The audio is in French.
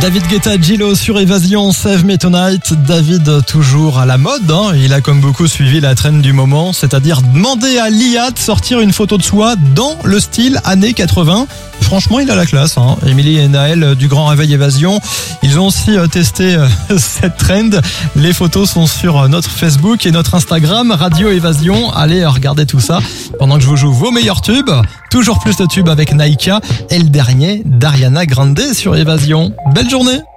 David Guetta, Gillo sur Évasion, Save Me Tonight. David toujours à la mode, hein. Il a comme beaucoup suivi la trend du moment, c'est-à-dire demander à l'IA de sortir une photo de soi dans le style années 80. Franchement, il a la classe, hein. Émilie et Naël du Grand Réveil Évasion, ils ont aussi testé cette trend. Les photos sont sur notre Facebook et notre Instagram, Radio Évasion. Allez regarder tout ça pendant que je vous joue vos meilleurs tubes. Toujours plus de tubes avec Naïka et le dernier d'Ariana Grande sur Évasion. Belle journée!